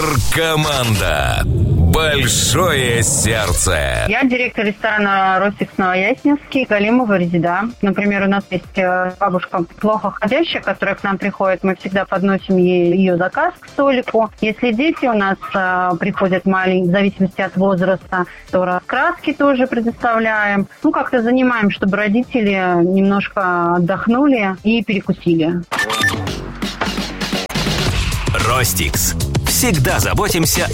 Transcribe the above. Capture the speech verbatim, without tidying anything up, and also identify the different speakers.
Speaker 1: Команда. Большое сердце.
Speaker 2: Я директор ресторана «Ростикс» Новояснинский, Галимова Резида. Например, у нас есть бабушка плохо ходящая, которая к нам приходит. Мы всегда подносим ей ее заказ к столику. Если дети у нас а, приходят маленькие, в зависимости от возраста, то раскраски тоже предоставляем. Ну, как-то занимаем, чтобы родители немножко отдохнули и перекусили.
Speaker 1: Ростикс. Всегда заботимся